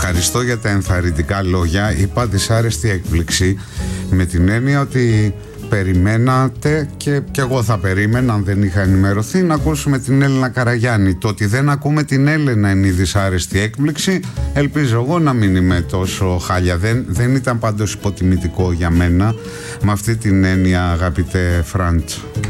Ευχαριστώ για τα ενθαρρυντικά λόγια. Είπα δυσάρεστη έκπληξη με την έννοια ότι περιμένατε και εγώ θα περίμενα, αν δεν είχα ενημερωθεί, να ακούσουμε την Έλενα Καραγιάννη. Το ότι δεν ακούμε την Έλενα είναι η δυσάρεστη έκπληξη. Ελπίζω εγώ να μην είμαι τόσο χάλια. Δεν ήταν πάντως υποτιμητικό για μένα με αυτή την έννοια, αγαπητέ Φραντ.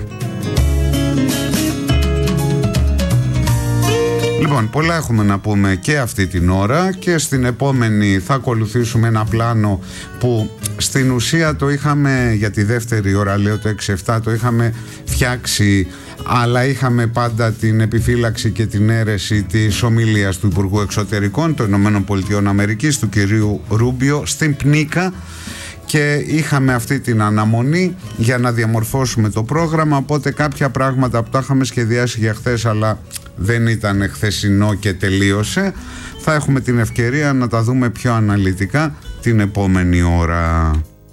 Λοιπόν, πολλά έχουμε να πούμε και αυτή την ώρα και στην επόμενη θα ακολουθήσουμε ένα πλάνο που στην ουσία το είχαμε για τη δεύτερη ώρα, λέω το 6-7, το είχαμε φτιάξει, αλλά είχαμε πάντα την επιφύλαξη και την αίρεση της ομιλίας του Υπουργού Εξωτερικών των ΗΠΑ, του κυρίου Ρούμπιο, στην Πνίκα, και είχαμε αυτή την αναμονή για να διαμορφώσουμε το πρόγραμμα, οπότε κάποια πράγματα που τα είχαμε σχεδιάσει για χθες αλλά δεν ήταν χθεσινό και τελείωσε, θα έχουμε την ευκαιρία να τα δούμε πιο αναλυτικά την επόμενη ώρα.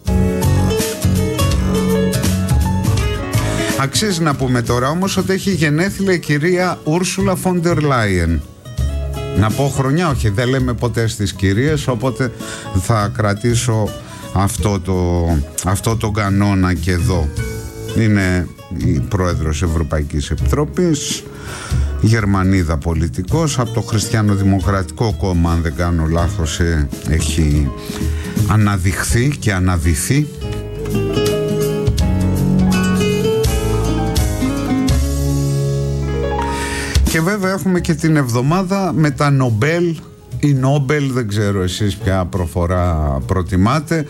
Αξίζει να πούμε τώρα όμως ότι έχει γενέθλια η κυρία Ούρσουλα Φόντερ Λάιεν. Να πω χρονιά, όχι, δεν λέμε ποτέ στις κυρίες, οπότε θα κρατήσω αυτό το κανόνα και εδώ. Είναι η πρόεδρος Ευρωπαϊκής Επιτροπής, Γερμανίδα πολιτικός, από το Χριστιανοδημοκρατικό Κόμμα, αν δεν κάνω λάθος, έχει αναδειχθεί και αναδυθεί. Και βέβαια έχουμε και την εβδομάδα με τα Νομπέλ ή Νόμπελ, δεν ξέρω εσείς ποια προφορά προτιμάτε,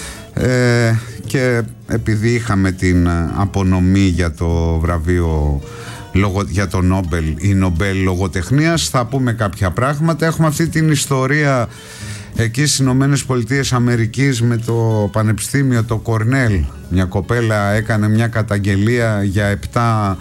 και επειδή είχαμε την απονομή για το βραβείο για το Νόμπελ ή Νομπέλ λογοτεχνίας, θα πούμε κάποια πράγματα. Έχουμε αυτή την ιστορία εκεί στις Ηνωμένες Πολιτείες Αμερικής με το πανεπιστήμιο, το Κορνέλ. Μια κοπέλα έκανε μια καταγγελία για 7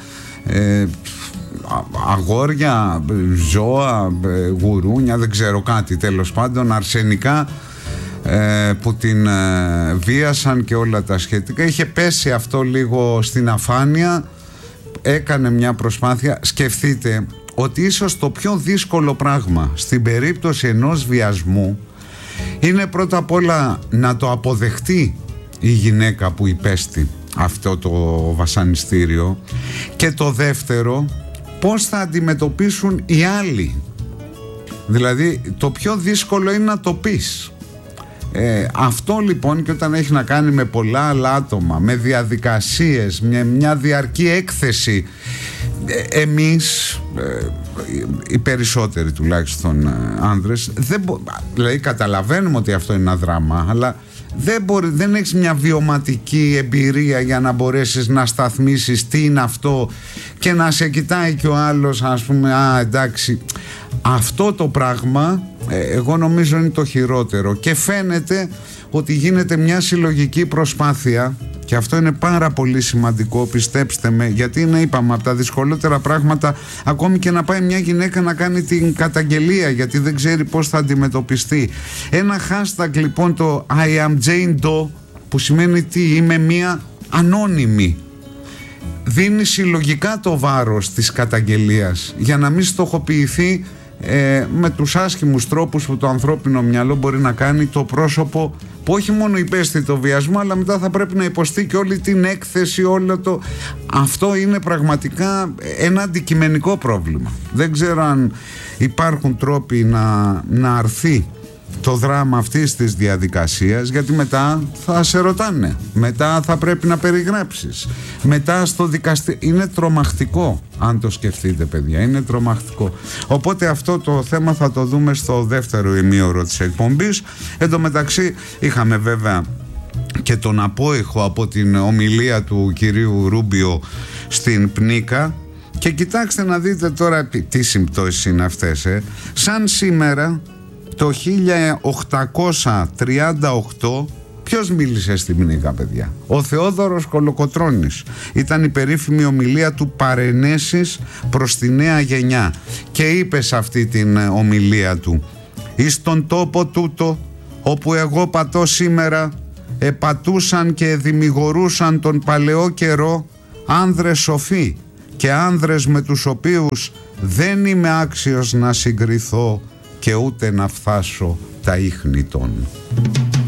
αγόρια, ζώα, γουρούνια, δεν ξέρω κάτι, τέλος πάντων αρσενικά, που την βίασαν και όλα τα σχετικά. Είχε πέσει αυτό λίγο στην αφάνεια, έκανε μια προσπάθεια. Σκεφτείτε ότι ίσως το πιο δύσκολο πράγμα στην περίπτωση ενός βιασμού είναι πρώτα απ' όλα να το αποδεχτεί η γυναίκα που υπέστη αυτό το βασανιστήριο, και το δεύτερο, πώς θα αντιμετωπίσουν οι άλλοι. Δηλαδή το πιο δύσκολο είναι να το πεις. Αυτό λοιπόν, και όταν έχει να κάνει με πολλά άλλα άτομα, με διαδικασίες, μια διαρκή έκθεση, εμείς, οι περισσότεροι τουλάχιστον άνδρες, δηλαδή καταλαβαίνουμε ότι αυτό είναι ένα δράμα, αλλά δεν έχεις μια βιωματική εμπειρία για να μπορέσεις να σταθμίσεις τι είναι αυτό και να σε κοιτάει και ο άλλος, ας πούμε, εντάξει. Αυτό το πράγμα εγώ νομίζω είναι το χειρότερο, και φαίνεται ότι γίνεται μια συλλογική προσπάθεια, και αυτό είναι πάρα πολύ σημαντικό, πιστέψτε με, γιατί είναι, είπαμε, από τα δυσκολότερα πράγματα, ακόμη και να πάει μια γυναίκα να κάνει την καταγγελία, γιατί δεν ξέρει πώς θα αντιμετωπιστεί. Ένα hashtag λοιπόν, το I am Jane Doe, που σημαίνει τι, είμαι μια ανώνυμη, δίνει συλλογικά το βάρος της καταγγελίας για να μην στοχοποιηθεί με τους άσχημους τρόπους που το ανθρώπινο μυαλό μπορεί να κάνει το πρόσωπο που όχι μόνο υπέστη το βιασμό, αλλά μετά θα πρέπει να υποστεί και όλη την έκθεση, όλο το... Αυτό είναι πραγματικά ένα αντικειμενικό πρόβλημα. Δεν ξέρω αν υπάρχουν τρόποι να αρθεί το δράμα αυτής της διαδικασίας, γιατί μετά θα σε ρωτάνε, μετά θα πρέπει να περιγράψεις, μετά στο δικαστήριο. Είναι τρομακτικό, αν το σκεφτείτε, παιδιά, είναι τρομακτικό. Οπότε αυτό το θέμα θα το δούμε στο δεύτερο ημίωρο της εκπομπής. Εν τω μεταξύ είχαμε βέβαια και τον απόϊχο από την ομιλία του κυρίου Ρούμπιο στην Πνίκα. Και κοιτάξτε να δείτε τώρα τι συμπτώσεις είναι αυτές. Σαν σήμερα το 1838 ποιος μίλησε στην Πνίκα, παιδιά? Ο Θεόδωρος Κολοκοτρώνης. Ήταν η περίφημη ομιλία του παρενέσεις προς τη νέα γενιά, και είπε σε αυτή την ομιλία του: «Εις τον τόπο τούτο όπου εγώ πατώ σήμερα, επατούσαν και δημιουργούσαν τον παλαιό καιρό άνδρες σοφοί και άνδρες με τους οποίους δεν είμαι άξιος να συγκριθώ, και ούτε να φθάσω τα ίχνη των.